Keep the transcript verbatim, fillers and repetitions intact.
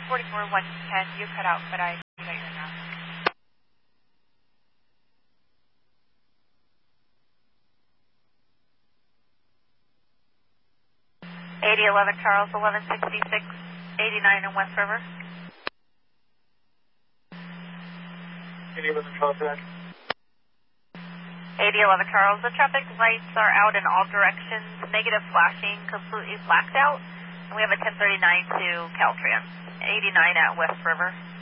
forty-four one ten, you cut out, but I see that you're now. eighty eleven Charles, eleven sixty-six, eighty-nine in West River. eighty eleven Charles, back. eighty eleven Charles, the traffic lights are out in all directions, negative flashing, completely blacked out, and we have a ten thirty-nine to Caltrans, eighty-nine at West River.